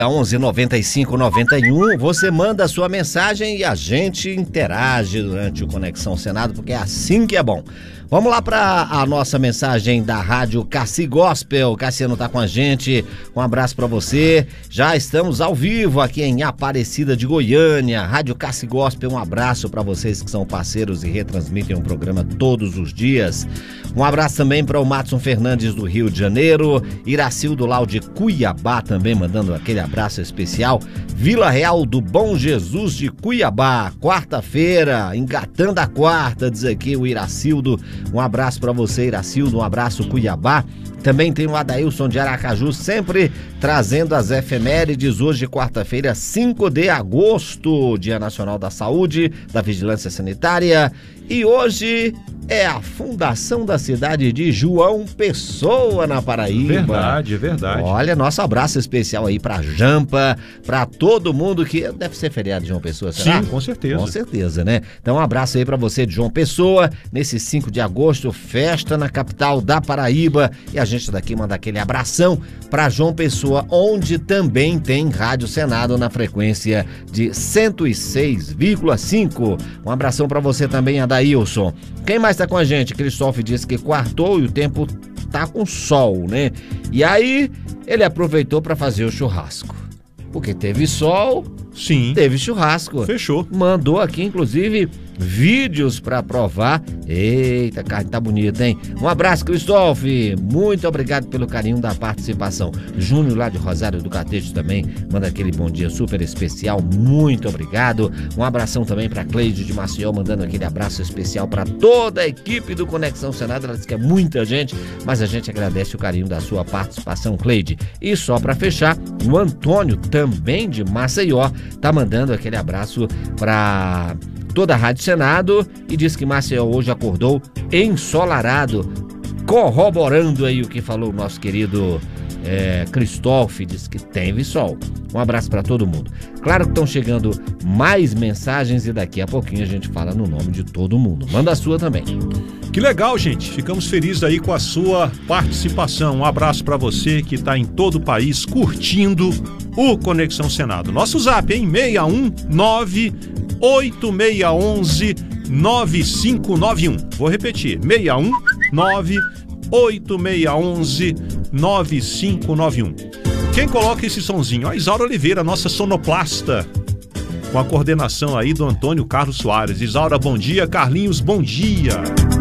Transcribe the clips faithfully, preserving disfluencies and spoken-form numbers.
onze noventa e cinco noventa e um, você manda a sua mensagem e a gente interage durante o Conexão Senado, porque é assim que é bom. Vamos lá para a nossa mensagem da Rádio Cassi Gospel. Cassiano tá com a gente, um abraço para você. Já estamos ao vivo aqui em Aparecida de Goiânia. Rádio Cassi Gospel, um abraço para vocês que são parceiros e retransmitem o programa todos os dias. Um abraço também para o Matson Fernandes do Rio de Janeiro, Iracildo Lau de Cuiabá também mandando aquele abraço especial. Vila Real do Bom Jesus de Cuiabá, quarta-feira, engatando a quarta, diz aqui o Iracildo. Um abraço para você, Iracildo, um abraço, Cuiabá. Também tem o Adailson de Aracaju, sempre trazendo as efemérides. Hoje, quarta-feira, cinco de agosto, Dia Nacional da Saúde, da Vigilância Sanitária. E hoje é a fundação da cidade de João Pessoa, na Paraíba. Verdade, verdade. Olha, nosso abraço especial aí pra Jampa, pra todo mundo que... Deve ser feriado de João Pessoa, será? Sim, com certeza. Com certeza, né? Então, um abraço aí pra você de João Pessoa, nesse cinco de agosto, festa na capital da Paraíba. E a gente daqui manda aquele abração pra João Pessoa, onde também tem Rádio Senado na frequência de cento e seis vírgula cinco. Um abração pra você também, Adailson. Quem mais tá com a gente? Cristóvão disse que quartou e o tempo tá com sol, né? E aí, ele aproveitou para fazer o churrasco. Porque teve sol, sim, teve churrasco. Fechou. Mandou aqui, inclusive, vídeos para provar. Eita, carne tá bonita, hein? Um abraço, Cristóvão. Muito obrigado pelo carinho da participação. Júnior lá de Rosário do Catete também manda aquele bom dia super especial. Muito obrigado. Um abração também para Cleide de Maceió, mandando aquele abraço especial para toda a equipe do Conexão Senado. Ela diz que é muita gente, mas a gente agradece o carinho da sua participação, Cleide. E só para fechar, o Antônio, também de Maceió, tá mandando aquele abraço para toda a Rádio Senado e diz que Maceió hoje acordou ensolarado, corroborando aí o que falou o nosso querido é, Cristóvão, diz que teve sol. Um abraço para todo mundo. Claro que estão chegando mais mensagens e daqui a pouquinho a gente fala no nome de todo mundo. Manda a sua também. Que legal, gente. Ficamos felizes aí com a sua participação. Um abraço para você que está em todo o país curtindo o Conexão Senado. Nosso zap, hein? seis um nove oito seis um um nove cinco nove um. Vou repetir. seis um nove oito seis um um nove cinco nove um. Quem coloca esse sonzinho? A Isaura Oliveira, nossa sonoplasta, com a coordenação aí do Antônio Carlos Soares. Isaura, bom dia. Carlinhos, bom dia.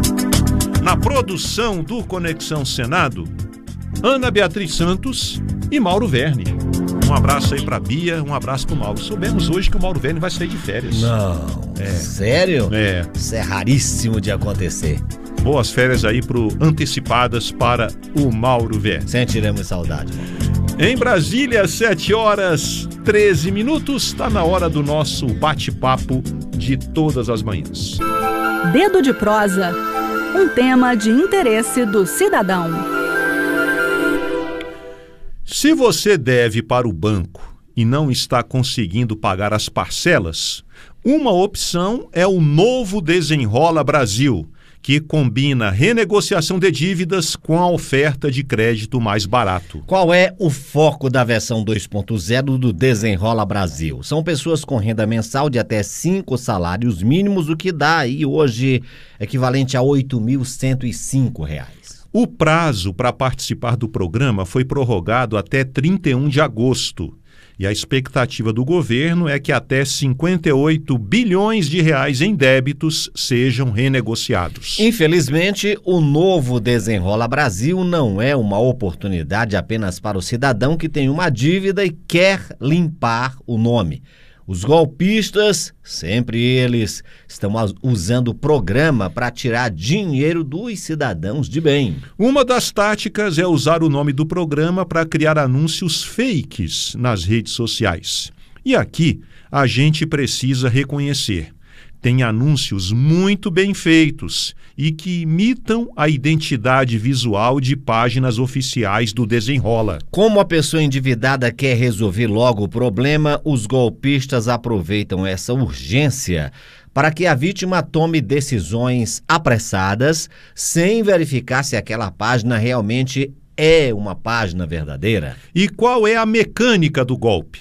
Na produção do Conexão Senado, Ana Beatriz Santos e Mauro Verne. Um abraço aí pra Bia, um abraço pro Mauro. Soubemos hoje que o Mauro Verne vai sair de férias. Não, é. Sério? É. Isso é raríssimo de acontecer. Boas férias aí pro antecipadas para o Mauro Verne. Sentiremos saudade, Mauro. Em Brasília, sete horas e treze minutos, tá na hora do nosso bate-papo de todas as manhãs. Dedo de prosa, um tema de interesse do cidadão. Se você deve para o banco e não está conseguindo pagar as parcelas, uma opção é o novo Desenrola Brasil, que combina renegociação de dívidas com a oferta de crédito mais barato. Qual é o foco da versão dois ponto zero do Desenrola Brasil? São pessoas com renda mensal de até cinco salários mínimos, o que dá aí hoje equivalente a oito mil cento e cinco reais. O prazo para participar do programa foi prorrogado até trinta e um de agosto. E a expectativa do governo é que até cinquenta e oito bilhões de reais em débitos sejam renegociados. Infelizmente, o novo Desenrola Brasil não é uma oportunidade apenas para o cidadão que tem uma dívida e quer limpar o nome. Os golpistas, sempre eles, estão usando o programa para tirar dinheiro dos cidadãos de bem. Uma das táticas é usar o nome do programa para criar anúncios fakes nas redes sociais. E aqui a gente precisa reconhecer. Tem anúncios muito bem feitos e que imitam a identidade visual de páginas oficiais do Desenrola. Como a pessoa endividada quer resolver logo o problema, os golpistas aproveitam essa urgência para que a vítima tome decisões apressadas sem verificar se aquela página realmente é uma página verdadeira? E qual é a mecânica do golpe?